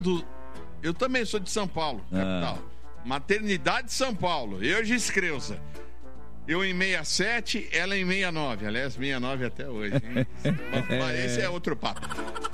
Eu também sou de São Paulo, capital. Maternidade de São Paulo. Eu, Gis Creuza. Eu em 67, ela em 69. Aliás, 69 até hoje, hein? Esse é outro papo.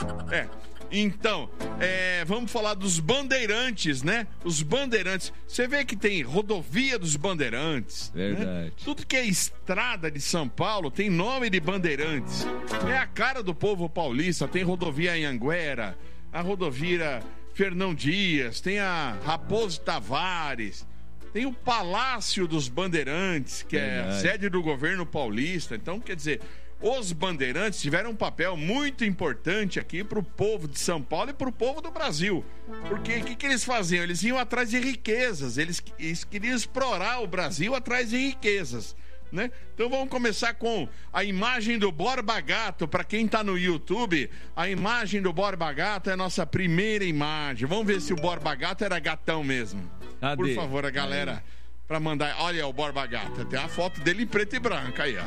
Então, vamos falar dos bandeirantes, né? Os bandeirantes. Você vê que tem rodovia dos bandeirantes. Verdade. Né? Tudo que é estrada de São Paulo tem nome de bandeirantes. É a cara do povo paulista. Tem rodovia Anhanguera, a rodovia Fernão Dias, tem a Raposo Tavares, tem o Palácio dos Bandeirantes, que é a sede do governo paulista. Então, quer dizer, os bandeirantes tiveram um papel muito importante aqui para o povo de São Paulo e para o povo do Brasil. Porque o que eles faziam? Eles iam atrás de riquezas, eles queriam explorar o Brasil atrás de riquezas, né? Então vamos começar com a imagem do Borba Gato. Para quem tá no YouTube, a imagem do Borba Gato é a nossa primeira imagem. Vamos ver se o Borba Gato era gatão mesmo. Cadê? Por favor, a galera, para mandar. Olha o Borba Gato, tem a foto dele em preto e branco aí,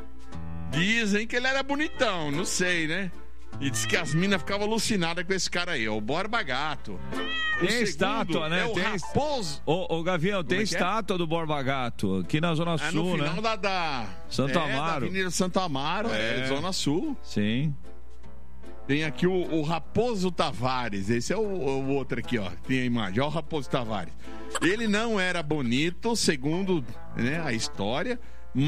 ó. Dizem que ele era bonitão, não sei, né? E diz que as minas ficavam alucinadas com esse cara aí, ó, o Borba Gato. Tem estátua, né? O Raposo. Ô, Gavião, tem estátua do Borba Gato aqui na Zona Sul, no final né? da Santo Amaro. Da Avenida Santo Amaro, Zona Sul. Sim. Tem aqui o Raposo Tavares. Esse é o outro aqui, ó. Tem a imagem. Ó, o Raposo Tavares. Ele não era bonito, segundo, né, a história,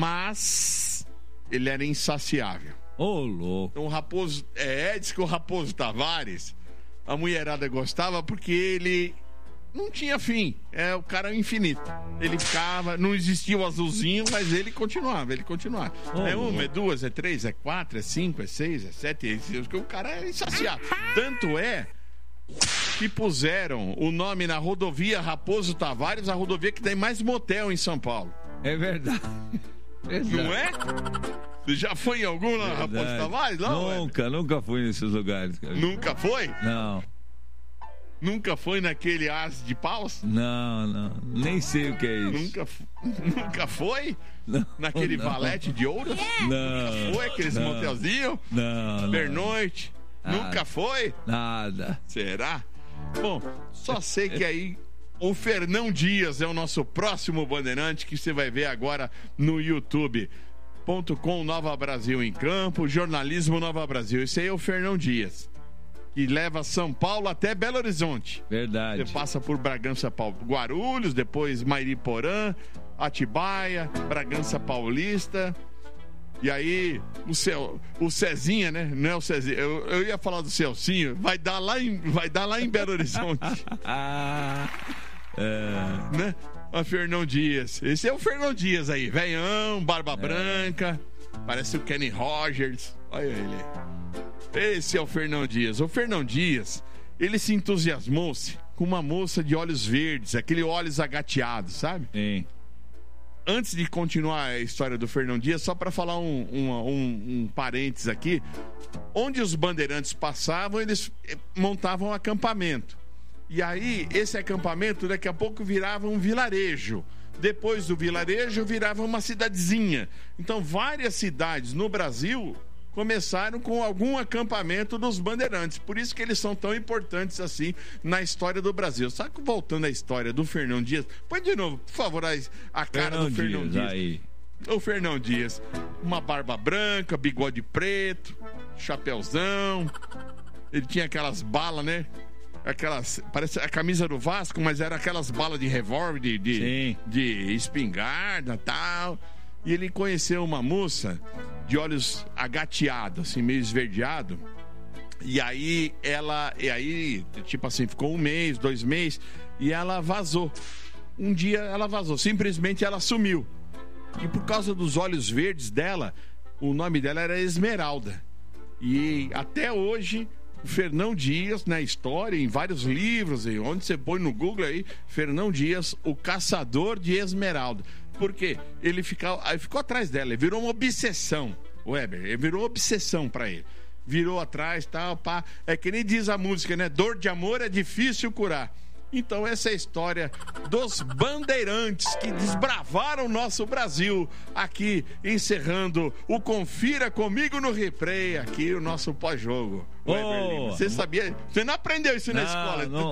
mas ele era insaciável. Ô, louco. Então, o Raposo. Diz que o Raposo Tavares, a mulherada gostava porque ele não tinha fim. O cara infinito. Ele ficava. Não existia o azulzinho, mas ele continuava. É uma, é duas, é três, é quatro, é cinco, é seis, é sete. O cara é insaciável. Tanto é que puseram o nome na rodovia Raposo Tavares, a rodovia que tem mais motel em São Paulo. É verdade. Não é? Você já foi em algum na Raposo Tavares? Não, nunca fui nesses lugares, cara. Nunca foi? Não. Nunca foi naquele As de Paus? Não. Nem sei o que é isso. Nunca foi? Não, naquele valete de ouro? Não. Nunca foi? Aqueles motelzinhos? Não. Pernoite? Nunca foi? Nada. Será? Bom, só sei que aí o Fernão Dias é o nosso próximo bandeirante, que você vai ver agora no YouTube.com Nova Brasil em Campo, Jornalismo Nova Brasil. Esse aí é o Fernão Dias, que leva São Paulo até Belo Horizonte. Verdade. Você passa por Bragança, Guarulhos, depois Mairiporã, Atibaia, Bragança Paulista. E aí, o Cezinha, né? Não é o Cezinha. Eu ia falar do Celcinho. Vai dar lá em Belo Horizonte. Né? O Fernão Dias. Esse é o Fernão Dias aí. Velhão, barba branca. Parece o Kenny Rogers. Olha ele. Esse é o Fernão Dias. O Fernão Dias, ele se entusiasmou-se com uma moça de olhos verdes, aquele olhos agateados, sabe? Sim. Antes de continuar a história do Fernão Dias, só para falar um parênteses aqui, onde os bandeirantes passavam, eles montavam um acampamento. E aí, esse acampamento, daqui a pouco, virava um vilarejo. Depois do vilarejo, virava uma cidadezinha. Então, várias cidades no Brasil começaram com algum acampamento dos bandeirantes. Por isso que eles são tão importantes assim na história do Brasil. Só que voltando à história do Fernão Dias, põe de novo, por favor, a cara do Fernão Dias. Aí. O Fernão Dias, uma barba branca, bigode preto, chapéuzão. Ele tinha aquelas balas, né? Parece a camisa do Vasco, mas era aquelas balas de revólver, de espingarda e tal. E ele conheceu uma moça de olhos agateados, assim, meio esverdeado. E aí tipo assim, ficou 1 mês, 2 meses, e ela vazou. Um dia ela vazou, simplesmente ela sumiu. E por causa dos olhos verdes dela, o nome dela era Esmeralda. E até hoje, o Fernão Dias, na história, em vários livros, onde você põe no Google aí, Fernão Dias, o caçador de Esmeralda. Por quê? Ele ficou atrás dela, ele virou uma obsessão, Weber, ele virou uma obsessão pra ele. Virou atrás, tal, pá. É que nem diz a música, né? Dor de amor é difícil curar. Então essa é a história dos bandeirantes que desbravaram o nosso Brasil, aqui encerrando o Confira Comigo no Replay, aqui o nosso pós-jogo. Você sabia? Você não aprendeu isso na escola? Não.